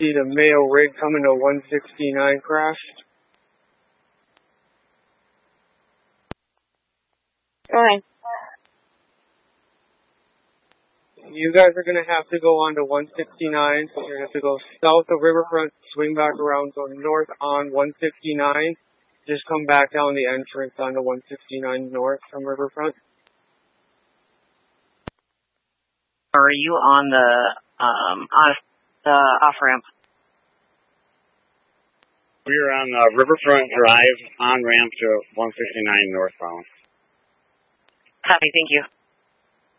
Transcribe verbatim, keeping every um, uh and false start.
see the Mayo rig coming to one sixty-nine crashed. Go ahead. You guys are going to have to go on to one sixty-nine. So you're going to have to go south of Riverfront, swing back around, go north on one sixty-nine. Just come back down the entrance onto one sixty-nine north from Riverfront. Are you on the um on the off ramp? We're on uh, Riverfront Drive on ramp to one sixty-nine northbound. Copy. Thank you.